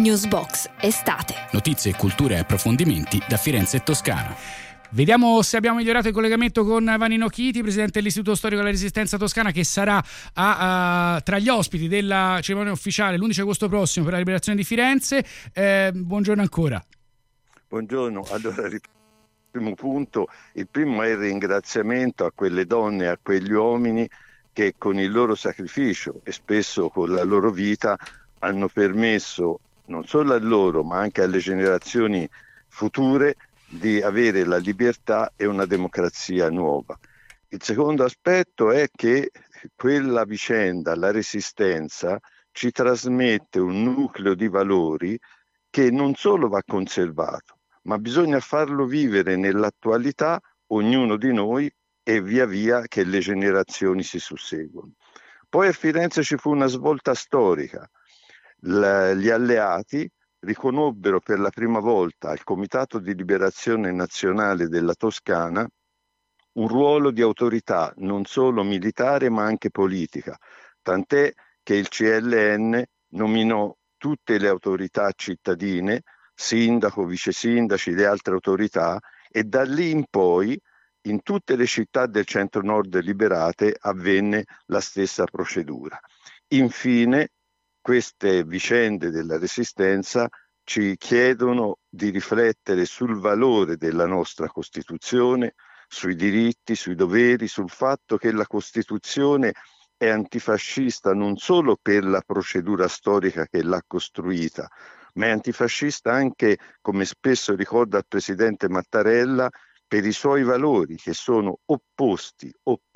Newsbox Estate. Notizie, cultura e approfondimenti da Firenze e Toscana. Vediamo se abbiamo migliorato il collegamento con Vannino Chiti, presidente dell'Istituto Storico della Resistenza Toscana, che sarà tra gli ospiti della cerimonia ufficiale l'11 agosto prossimo per la liberazione di Firenze. Buongiorno ancora. Buongiorno. Allora, primo punto, il primo è il ringraziamento a quelle donne e a quegli uomini che con il loro sacrificio e spesso con la loro vita hanno permesso non solo a loro ma anche alle generazioni future di avere la libertà e una democrazia nuova. Il secondo aspetto è che quella vicenda, la Resistenza, ci trasmette un nucleo di valori che non solo va conservato, ma bisogna farlo vivere nell'attualità ognuno di noi e via via che le generazioni si susseguono. Poi a Firenze ci fu una svolta storica. Gli alleati riconobbero per la prima volta al Comitato di Liberazione Nazionale della Toscana un ruolo di autorità non solo militare ma anche politica, tant'è che il CLN nominò tutte le autorità cittadine, sindaco, vice sindaci, le altre autorità, e da lì in poi in tutte le città del centro-nord liberate avvenne la stessa procedura. Infine, queste vicende della Resistenza ci chiedono di riflettere sul valore della nostra Costituzione, sui diritti, sui doveri, sul fatto che la Costituzione è antifascista non solo per la procedura storica che l'ha costruita, ma è antifascista anche, come spesso ricorda il presidente Mattarella, per i suoi valori che sono opposti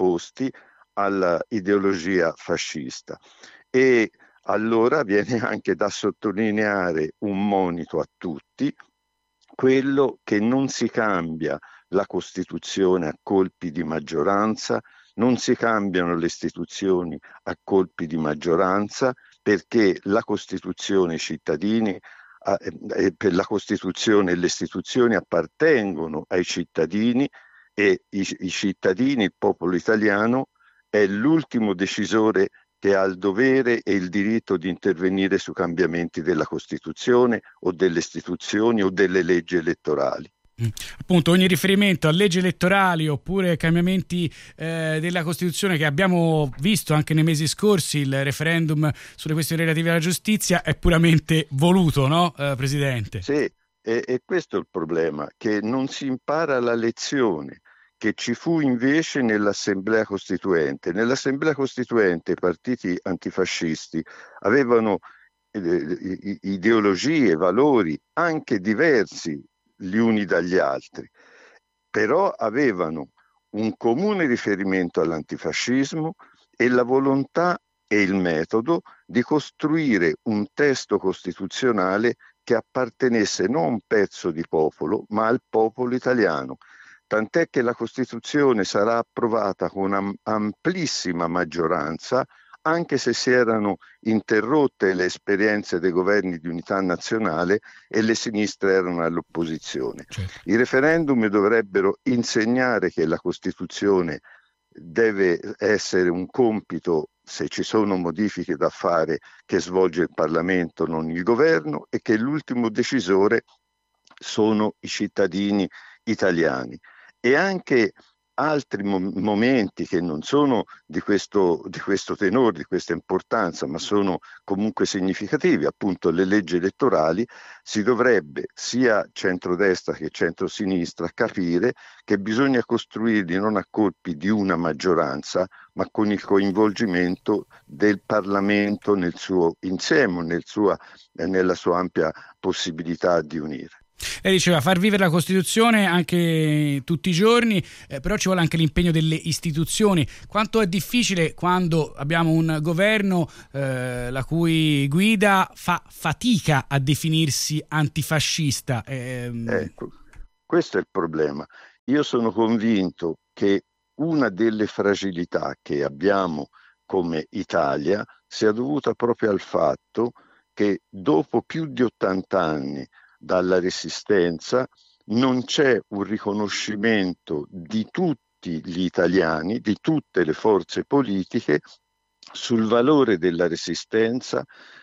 all'ideologia fascista. E allora viene anche da sottolineare un monito a tutti, quello che non si cambia la Costituzione a colpi di maggioranza, non si cambiano le istituzioni a colpi di maggioranza, perché la Costituzione, i cittadini, per la Costituzione le istituzioni appartengono ai cittadini e i cittadini, il popolo italiano, è l'ultimo decisore che ha il dovere e il diritto di intervenire su cambiamenti della Costituzione o delle istituzioni o delle leggi elettorali. Appunto, ogni riferimento a leggi elettorali oppure cambiamenti della Costituzione che abbiamo visto anche nei mesi scorsi, il referendum sulle questioni relative alla giustizia, è puramente voluto, no, Presidente? Sì, e questo è il problema, che non si impara la lezione che ci fu invece nell'Assemblea Costituente. Nell'Assemblea Costituente i partiti antifascisti avevano ideologie, valori anche diversi gli uni dagli altri, però avevano un comune riferimento all'antifascismo e la volontà e il metodo di costruire un testo costituzionale che appartenesse non a un pezzo di popolo, ma al popolo italiano. Tant'è che la Costituzione sarà approvata con amplissima maggioranza, anche se si erano interrotte le esperienze dei governi di unità nazionale e le sinistre erano all'opposizione. Certo. I referendum dovrebbero insegnare che la Costituzione deve essere un compito, se ci sono modifiche da fare, che svolge il Parlamento, non il governo, e che l'ultimo decisore sono i cittadini italiani. E anche altri momenti che non sono di questo tenore, di questa importanza, ma sono comunque significativi, appunto le leggi elettorali, si dovrebbe sia centrodestra che centrosinistra capire che bisogna costruirli non a colpi di una maggioranza, ma con il coinvolgimento del Parlamento nel suo insieme, nella sua ampia possibilità di unire. Lei diceva far vivere la Costituzione anche tutti i giorni, però ci vuole anche l'impegno delle istituzioni. Quanto è difficile quando abbiamo un governo la cui guida fa fatica a definirsi antifascista? Ecco, questo è il problema. Io sono convinto che una delle fragilità che abbiamo come Italia sia dovuta proprio al fatto che dopo più di 80 anni dalla Resistenza non c'è un riconoscimento di tutti gli italiani, di tutte le forze politiche, sul valore della Resistenza,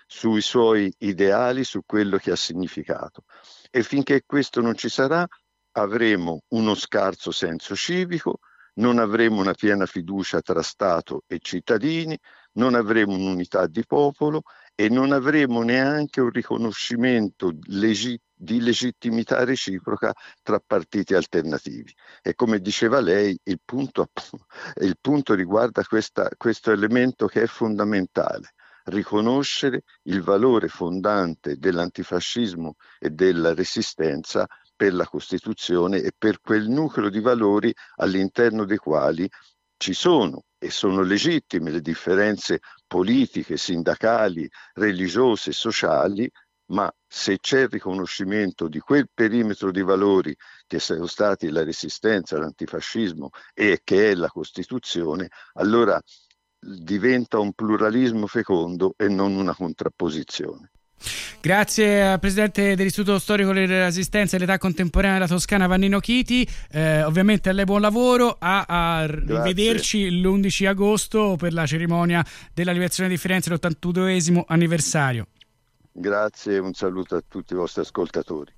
sui suoi ideali, su quello che ha significato. E finché questo non ci sarà, avremo uno scarso senso civico, non avremo una piena fiducia tra Stato e cittadini, non avremo un'unità di popolo e non avremo neanche un riconoscimento di legittimità reciproca tra partiti alternativi. E come diceva lei, il punto riguarda questo elemento che è fondamentale: riconoscere il valore fondante dell'antifascismo e della resistenza per la Costituzione e per quel nucleo di valori all'interno dei quali ci sono e sono legittime le differenze politiche, sindacali, religiose, sociali, ma se c'è il riconoscimento di quel perimetro di valori che sono stati la resistenza, l'antifascismo e che è la Costituzione, allora diventa un pluralismo fecondo e non una contrapposizione. Grazie al presidente dell'Istituto Storico della Resistenza e dell'Età Contemporanea della Toscana, Vannino Chiti. Ovviamente a lei buon lavoro, a rivederci l'11 agosto per la cerimonia della liberazione di Firenze, l'82esimo anniversario. Grazie, un saluto a tutti i vostri ascoltatori.